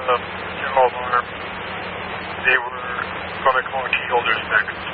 the mobile arm. They were what I call key holders next.